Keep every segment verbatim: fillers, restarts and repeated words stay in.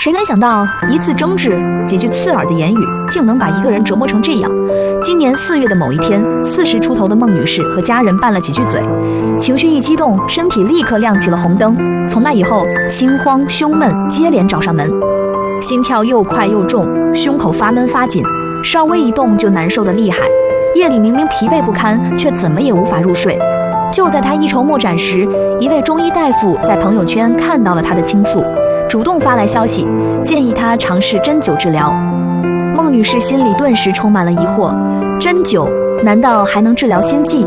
谁能想到一次争执，几句刺耳的言语，竟能把一个人折磨成这样？今年四月的某一天，四十出头的孟女士和家人拌了几句嘴，情绪一激动，身体立刻亮起了红灯。从那以后，心慌胸闷接连找上门，心跳又快又重，胸口发闷发紧，稍微一动就难受得厉害。夜里明明疲惫不堪，却怎么也无法入睡。就在她一筹莫展时，一位中医大夫在朋友圈看到了她的倾诉，主动发来消息，建议她尝试针灸治疗。孟女士心里顿时充满了疑惑，针灸难道还能治疗心悸？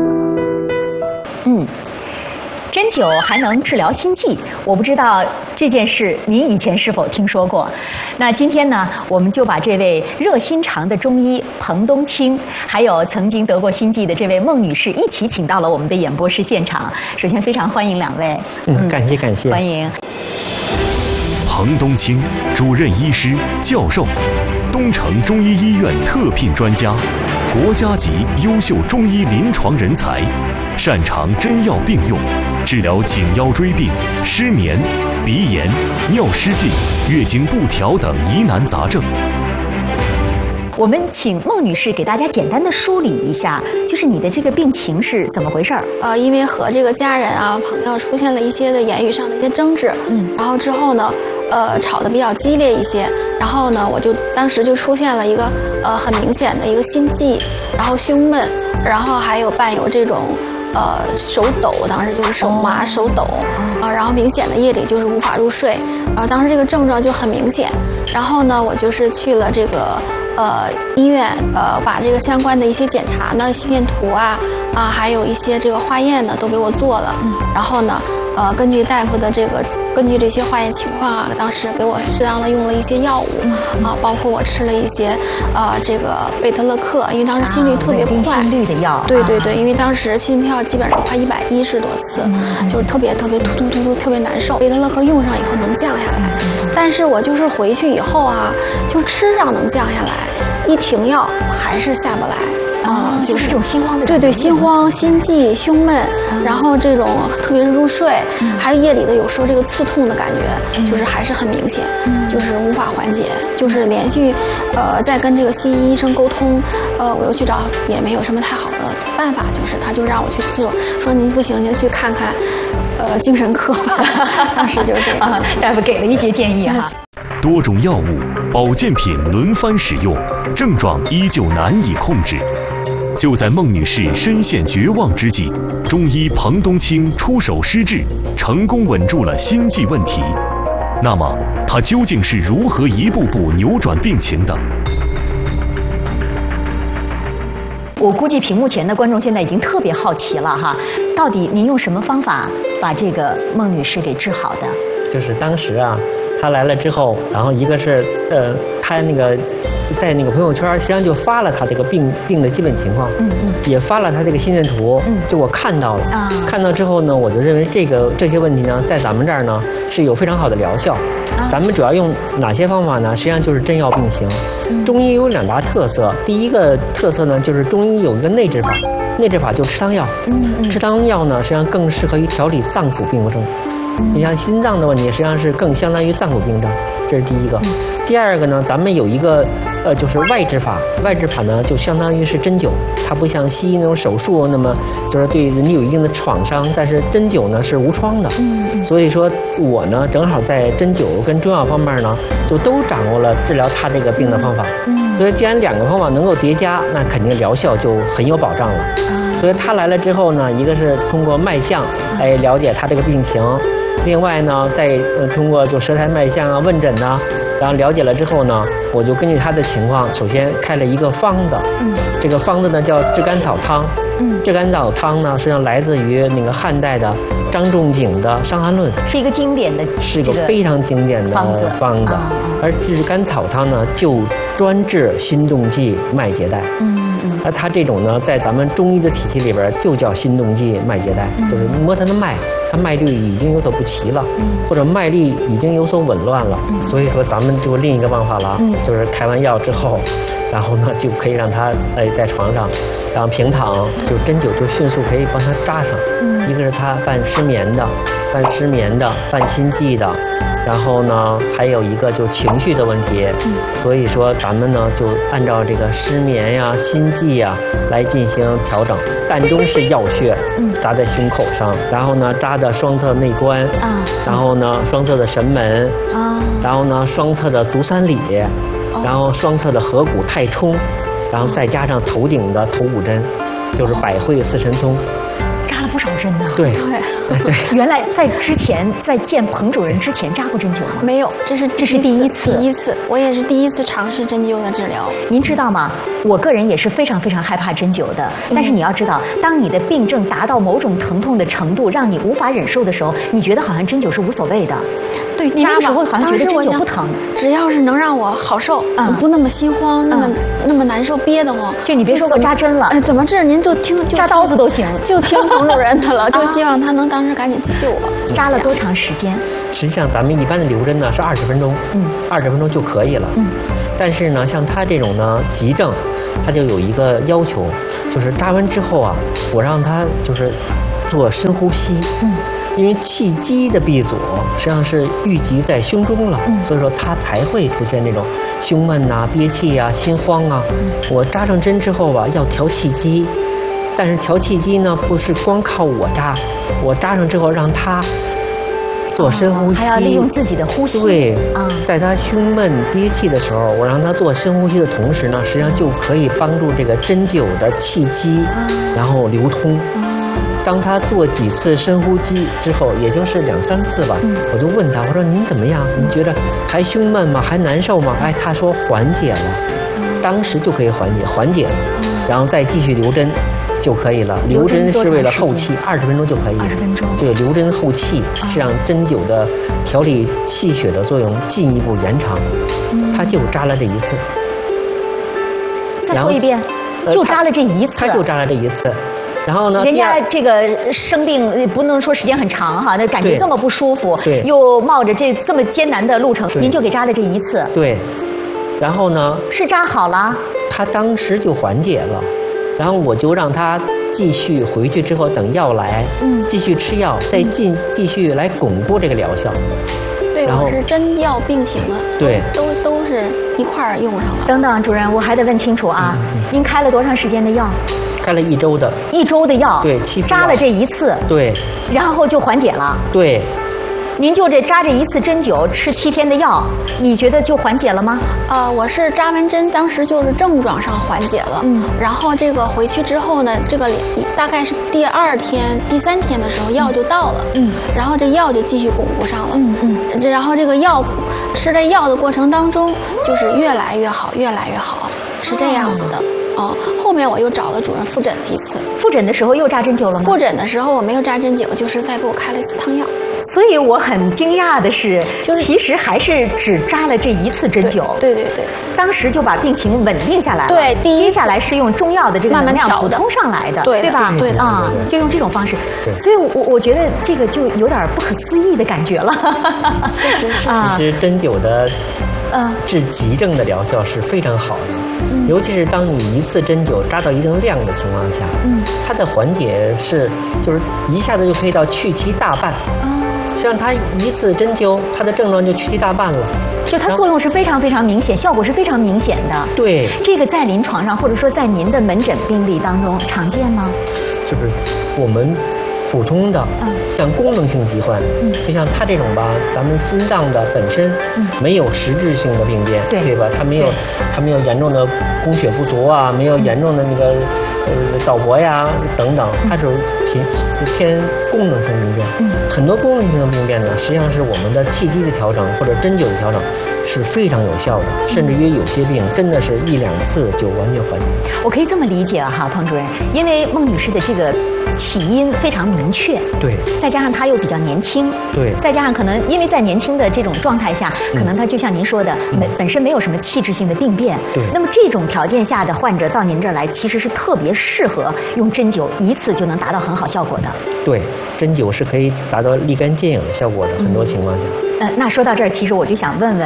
嗯，针灸还能治疗心悸，我不知道这件事您以前是否听说过。那今天呢，我们就把这位热心肠的中医彭冬青，还有曾经得过心悸的这位孟女士一起请到了我们的演播室现场。首先非常欢迎两位。 嗯，感谢感谢， 欢迎。 彭冬青，主任医师、教授，东城中医医院特聘专家，国家级优秀中医临床人才，擅长针药并用，治疗颈腰椎病、失眠、鼻炎、尿失禁、月经不调等疑难杂症。 我们请孟女士给大家简单的梳理一下，就是你的这个病情是怎么回事儿？ 呃，因为和这个家人啊、朋友出现了一些的言语上的一些争执，嗯，然后之后呢，呃，吵得比较激烈一些，然后呢，我就当时就出现了一个呃很明显的一个心悸，然后胸闷，然后还有伴有这种呃手抖，当时就是手麻、手抖，啊、呃，然后明显的夜里就是无法入睡，啊、呃，当时这个症状就很明显，然后呢，我就是去了这个。呃，医院呃，把这个相关的一些检查呢，心电图啊啊，还有一些这个化验呢，都给我做了。嗯、然后呢，呃，根据大夫的这个，根据这些化验情况啊，当时给我适当的用了一些药物，嗯、啊，包括我吃了一些呃这个贝特勒克，因为当时心率特别快， 啊、心率的药。 对对对，因为当时心跳基本上快一百一十多次，嗯、就是特别特别突突突突特别难受。贝特勒克用上以后能降下来，嗯、但是我就是回去以后啊，就吃上能降下来。一停药还是下不来啊、呃，就是这种心慌的， 对对，心慌、心悸、胸闷，嗯、然后这种特别是入睡，嗯、还有夜里的有时候这个刺痛的感觉，嗯、就是还是很明显，嗯、就是无法缓解，就是连续呃在跟这个西医医生沟通，呃我又去找也没有什么太好的办法，就是他就让我去自我说您不行您去看看呃精神科吧，当时就是这样， 啊，大夫给了一些建议哈。 多种药物、保健品轮番使用，症状依旧难以控制。就在孟女士深陷绝望之际，中医彭冬青出手施治，成功稳住了心悸问题。那么，她究竟是如何一步步扭转病情的？ 我估计屏幕前的观众现在已经特别好奇了哈，到底您用什么方法把这个孟女士给治好的？ 就是当时啊。他来了之后，然后一个是呃，他那个在那个朋友圈，实际上就发了他这个病病的基本情况，嗯嗯，也发了他这个心电图，嗯，就我看到了，啊，看到之后呢，我就认为这个这些问题呢，在咱们这儿呢是有非常好的疗效。啊、咱们主要用哪些方法呢？实际上就是针药并行。嗯、中医有两大特色，第一个特色呢，就是中医有一个内治法，内治法就吃汤药，嗯嗯，吃汤药呢，实际上更适合于调理脏腑病症。你像心脏的问题，实际上是更相当于脏腑病症，这是第一个。嗯、第二个呢，咱们有一个呃，就是外治法，外治法呢就相当于是针灸，它不像西医那种手术，那么就是对人体有一定的创伤，但是针灸呢是无创的。嗯，所以说我呢正好在针灸跟中药方面呢，就都掌握了治疗他这个病的方法。嗯，所以既然两个方法能够叠加，那肯定疗效就很有保障了。嗯、所以他来了之后呢，一个是通过脉象来了解他这个病情。另外呢，再呃通过就舌苔脉象啊、问诊呐，然后了解了之后呢，我就根据他的情况，首先开了一个方子。嗯，这个方子呢叫炙甘草汤。嗯，炙甘草汤呢实际上来自于那个汉代的张仲景的《伤寒论》， 是一个经典的， 是一个非常经典的方子。方子，啊、而炙甘草汤呢就专治心动悸、脉结带。嗯。而它这种呢，在咱们中医的体系里边就叫心动悸、脉结带，嗯、就是摸它的脉，它脉律已经有所不齐了，嗯、或者脉力已经有所紊乱了。嗯、所以说，咱们就另一个办法了，嗯、就是开完药之后，然后呢就可以让他哎在床上，然后平躺，就针灸就迅速可以帮他扎上。嗯、一个是他伴失眠的， 犯失眠的，犯心悸的。然后呢，还有一个就情绪的问题，嗯、所以说咱们呢就按照这个失眠呀、心悸呀来进行调整。膻中是要穴，嗯、扎在胸口上，然后呢扎的双侧内关，啊、然后呢双侧的神门，啊、然后呢双侧的足三里，哦、然后双侧的合谷太冲，然后再加上头顶的头骨针，就是百会四神通。 扎了不少针呢。 对对对。 原来在之前，在见彭主任之前扎过针灸吗？ 没有，这是这是第一次， 第一次，我也是第一次尝试针灸的治疗。 您知道吗？我个人也是非常非常害怕针灸的。但是你要知道，当你的病症达到某种疼痛的程度，让你无法忍受的时候，你觉得好像针灸是无所谓的。 对， 你那时候好像觉得针灸不疼， 只要是能让我好受，嗯、不那么心慌，那么、嗯、那么难受憋得慌。 就你别说我扎针了， 哎，怎么治您就听就扎刀子都行， 就听彭主任的了，就希望他能当时赶紧救我。 扎了多长时间？ 实际上咱们一般的留针呢是二十分钟，嗯，二十分钟就可以了，嗯。但是呢，像他这种呢急症，他就有一个要求，就是扎完之后啊，我让他就是做深呼吸，嗯。因为气机的闭阻实际上是郁积在胸中了，嗯、所以说它才会出现这种胸闷呐、啊、憋气啊、心慌啊。嗯、我扎上针之后吧，要调气机，但是调气机呢不是光靠我扎，我扎上之后让他做深呼吸， 还要利用自己的呼吸。 对，啊，在他胸闷憋气的时候，我让他做深呼吸的同时呢，实际上就可以帮助这个针灸的气机，然后流通。当他做几次深呼吸之后，也就是两三次吧，嗯、我就问他，我说您怎么样？您觉得还胸闷吗？还难受吗？哎，他说缓解了，嗯、当时就可以缓解，缓解了，嗯、然后再继续留针就可以了。留针是为了后气，二十分钟就可以。 二十分钟。 这个留针后气是让针灸的调理气血的作用进一步延长。嗯、他就扎了这一次。 再说一遍，就扎了这一次。 他就扎了这一次。然后呢？ 人家这个生病不能说时间很长哈，那感觉这么不舒服， 对， 又冒着这这么艰难的路程，您就给扎了这一次。 对，然后呢？ 是扎好了？ 他当时就缓解了，然后我就让他继续回去之后等药来，嗯，继续吃药，再进继续来巩固这个疗效。 对，我是针药并行了， 对， 都都是一块儿用上了。 等等，主任，我还得问清楚啊，嗯、您开了多长时间的药？ 开了一周的， 一周的药， 对， 扎了这一次， 对， 然后就缓解了， 对。 您就这扎这一次针灸，吃七天的药，你觉得就缓解了吗？ 呃，我是扎完针，当时就是症状上缓解了，嗯，然后这个回去之后呢，这个大概是第二天、第三天的时候，药就到了，嗯，然后这药就继续巩固上了，嗯嗯，这然后这个药吃这药的过程当中，就是越来越好，越来越好，是这样子的。哦，后面我又找了主任复诊了一次。 复诊的时候又扎针灸了吗？ 复诊的时候我没有扎针灸，就是再给我开了一次汤药。 所以我很惊讶的是，就是其实还是只扎了这一次针灸。 对对 对, 对， 当时就把病情稳定下来了。 对，第一接下来是用中药的这个能量补充上来的， 对对吧？ 对啊，就用这种方式。所以我我觉得这个就有点不可思议的感觉了。 确实是啊，其实针灸的嗯治急症的疗效是非常好的。嗯、尤其是当你一次针灸扎到一定量的情况下，嗯，它的缓解是就是一下子就可以到去其大半。嗯，实际上它一次针灸，它的症状就去其大半了。 就它作用是非常非常明显，效果是非常明显的。 对， 这个在临床上或者说在您的门诊病例当中常见吗？ 就是我们普通的，像功能性疾患，嗯、就像他这种吧，咱们心脏的本身没有实质性的病变， 对、 对吧？它没有，它没有严重的供血不足啊，没有严重的那个呃早搏呀等等，它是偏偏功能性病变。嗯、很多功能性的病变呢，实际上是我们的气机的调整或者针灸的调整是非常有效的，甚至于有些病真的是一两次就完全缓解。 我可以这么理解哈，彭主任，因为孟女士的这个起因非常明确， 对， 再加上她又比较年轻， 对， 再加上可能因为在年轻的这种状态下， 嗯、 可能她就像您说的，嗯、本身没有什么器质性的病变， 对， 那么这种条件下的患者到您这儿来，其实是特别适合用针灸一次就能达到很好效果的。 对，针灸是可以达到立竿见影的效果的，很多情况下。 呃，那说到这儿，其实我就想问问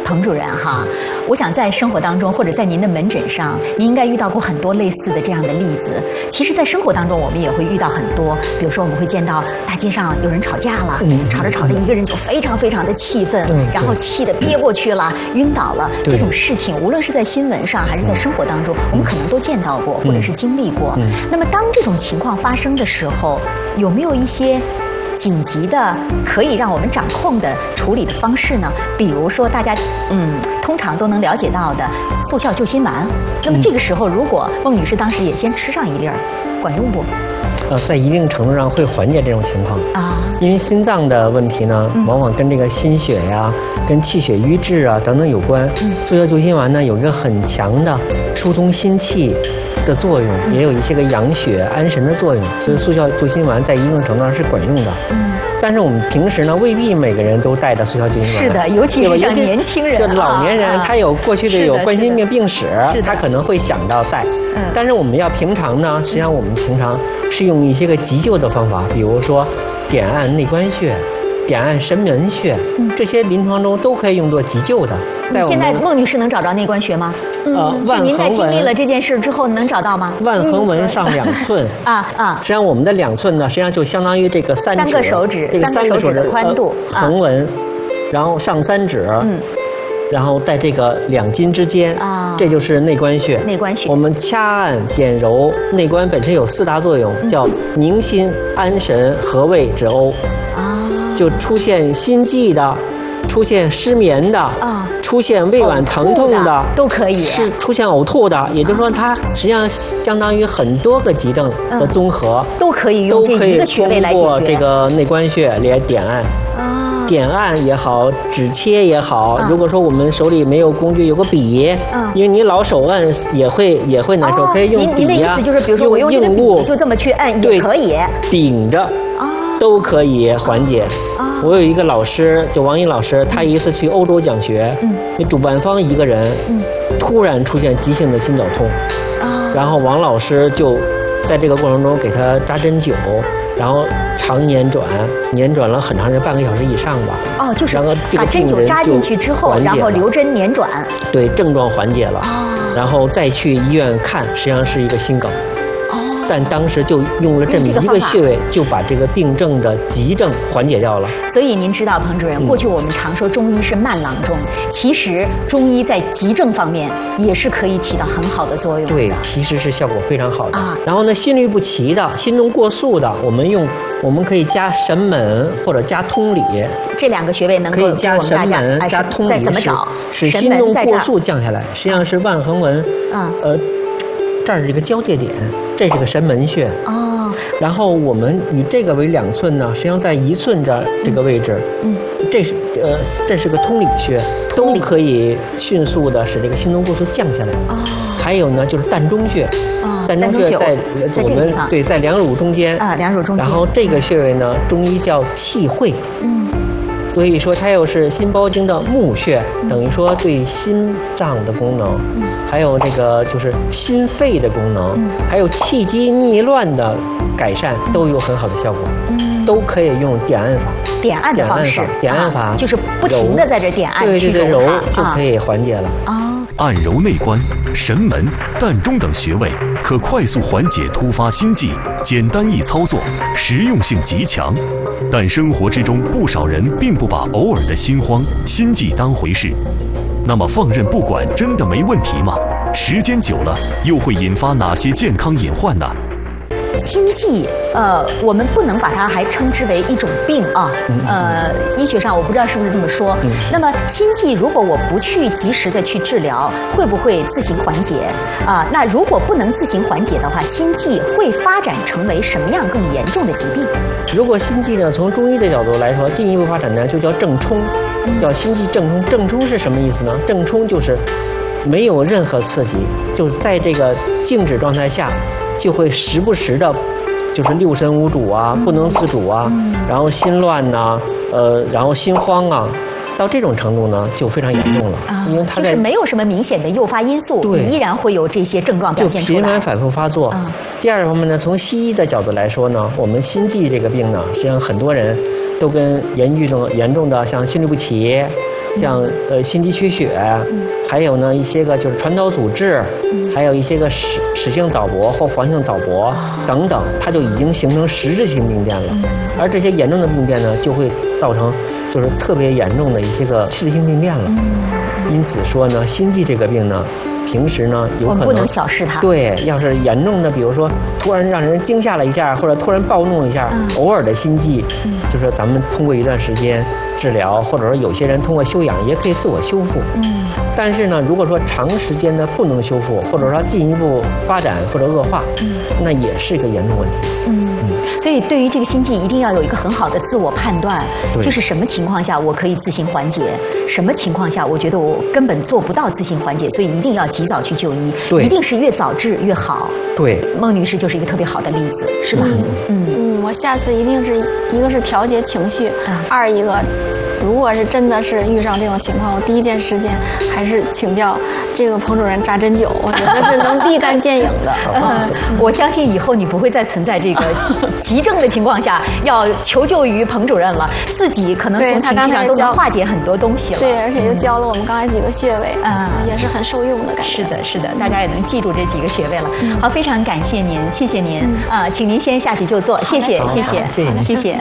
彭主任哈，我想在生活当中或者在您的门诊上，您应该遇到过很多类似的这样的例子。其实，在生活当中，我们也会遇到很多，比如说我们会见到大街上有人吵架了，嗯、吵着吵着，一个人就非常非常的气愤，嗯、然后气得憋过去了，嗯、晕倒了。这种事情，无论是在新闻上还是在生活当中，嗯、我们可能都见到过，嗯、或者是经历过。嗯、那么，当这种情况发生的时候，有没有一些紧急的可以让我们掌控的处理的方式呢？比如说大家嗯通常都能了解到的速效救心丸。那么这个时候，如果孟女士当时也先吃上一粒儿，管用不？ 呃，在一定程度上会缓解这种情况啊，因为心脏的问题呢，嗯、往往跟这个心血呀、跟气血瘀滞啊等等有关。嗯、速效救心丸呢有一个很强的疏通心气的作用，也有一些个养血安神的作用，所以速效救心丸在一定程度上是管用的。嗯，但是我们平时呢，未必每个人都带着速效救心丸。 是的，尤其是像年轻人， 就老年人，他有过去的有冠心病病史，他可能会想到带。嗯，但是我们要平常呢，实际上我们平常是用一些个急救的方法，比如说点按内关穴、点按神门穴，嗯、这些临床中都可以用作急救的。 在现在孟女士能找着内关穴吗？ 呃，万您在横纹经历了这件事之后，能找到吗？ 万横纹上两寸啊啊！ 实际上我们的两寸呢，实际上就相当于这个三指三个手指， 这个三个手指的宽度， 呃、横纹，然后上三指，嗯，然后在这个两筋之间啊，这就是内关穴。 内关穴， 我们掐按点揉内关本身有四大作用，嗯、叫宁心、安神、和胃、止呕啊，就出现心悸的。出现失眠的啊，出现胃脘疼痛的都可以， 是出现呕吐的，也就是说，它实际上相当于很多个急症的综合， 嗯、都可以用这一个穴位来解决。 通过这个内关穴来点按啊，点按也好，指切也好。啊、如果说我们手里没有工具，有个笔，嗯、因为你老手按也会也会难受，哦、可以用笔呀。 您的意思就是，比如说我用这个笔就这么去按也可以， 顶着啊都可以缓解。啊、我有一个老师，就王英老师，他一次去欧洲讲学，嗯，那主办方一个人，嗯，突然出现急性的心绞痛，啊，然后王老师就在这个过程中给他扎针灸，然后常捻转，捻转了很长时间，半个小时以上吧。哦， 就是把针灸扎进去之后，然后留针捻转， 对，症状缓解了，啊，然后再去医院看，实际上是一个心梗。但当时就用了这么一个穴位，就把这个病症的急症缓解掉了。 所以您知道，彭主任，过去我们常说中医是慢郎中，其实中医在急症方面也是可以起到很好的作用的。 对，其实是效果非常好的。啊、然后呢，心律不齐的、心中过速的，我们用我们可以加神门或者加通理。 这两个穴位能够可以加神门、加通理， 怎么找？ 使心中过速降下来。实际上是万横纹，啊、呃，这儿是一个交界点。这是个神门穴哦，然后我们以这个为两寸呢，实际上在一寸这这个位置，嗯，这是呃这是个通理穴，都可以迅速的使这个心中过速降下来。哦，还有呢就是膻中穴，啊，膻中穴在我们对在两乳中间啊，两乳中间。 然后这个穴位呢，中医叫气会，嗯，所以说它又是心包经的募穴，等于说对心脏的功能。嗯，还有这个就是心肺的功能，嗯、还有气机逆乱的改善，都有很好的效果。嗯，都可以用点按法。 点按的方式， 点按法、啊、 就是不停的在这点按对去揉揉就可以缓解了。啊， 按揉内关、神门、膻中等穴位，可快速缓解突发心悸，简单易操作，实用性极强。但生活之中，不少人并不把偶尔的心慌、心悸当回事。那么放任不管真的没问题吗？时间久了又会引发哪些健康隐患呢？ 心悸，呃，我们不能把它还称之为一种病啊。嗯、呃，医学上我不知道是不是这么说。嗯、那么心悸，如果我不去及时的去治疗，会不会自行缓解？啊、呃，那如果不能自行缓解的话，心悸会发展成为什么样更严重的疾病？ 如果心悸呢，从中医的角度来说，进一步发展呢，就叫正冲，叫心悸正冲。正冲是什么意思呢？正冲就是没有任何刺激，就是在这个静止状态下，就会时不时的，就是六神无主啊，不能自主啊，然后心乱呐、啊，呃，然后心慌啊。到这种程度呢，就非常严重了， 啊、 因为它就是没有什么明显的诱发因素，你依然会有这些症状表现出来， 就频繁反复发作。啊、第二方面呢，从西医的角度来说呢，我们心悸这个病呢，实际上很多人都跟严重的严重的像心律不齐、 像呃心肌缺血，还有呢一些个就是传导阻滞，还有一些个室室性早搏或房性早搏等等，它就已经形成实质性病变了。而这些严重的病变呢，就会造成就是特别严重的一些个器质性病变了。因此说呢，心悸这个病呢，平时呢有可能我们不能小视它。 对，要是严重的，比如说突然让人惊吓了一下，或者突然暴怒一下，嗯、偶尔的心悸，嗯、就是咱们通过一段时间治疗，或者说有些人通过休养也可以自我修复。嗯。但是呢，如果说长时间的不能修复，或者说进一步发展或者恶化，嗯、那也是一个严重问题。 嗯。所以，对于这个心悸，一定要有一个很好的自我判断，就是什么情况下我可以自行缓解，什么情况下我觉得我根本做不到自行缓解，所以一定要及早去就医，一定是越早治越好。 对， 孟女士就是一个特别好的例子，是吧？嗯嗯, 嗯，我下次一定是一个是调节情绪，嗯、二一个。如果是真的是遇上这种情况，我第一件时间还是请教这个彭主任扎针灸，我觉得是能立竿见影的。 嗯、我相信以后你不会再存在这个急症的情况下要求救于彭主任了，自己可能从情绪上都能化解很多东西了。 对，而且又教了我们刚才几个穴位，嗯，也是很受用的感觉。 是的，是的，大家也能记住这几个穴位了。嗯、好，非常感谢您，谢谢您啊、嗯呃，请您先下去就坐，谢谢，谢谢， 谢谢， 谢谢。